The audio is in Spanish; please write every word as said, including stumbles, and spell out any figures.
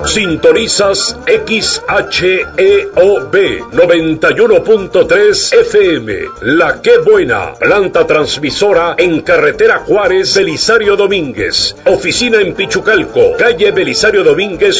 Sintonizas X H E O B noventa y uno punto tres F M. La Que Buena, planta transmisora en carretera Juárez, Belisario Domínguez. Oficina en Pichucalco, calle Belisario Domínguez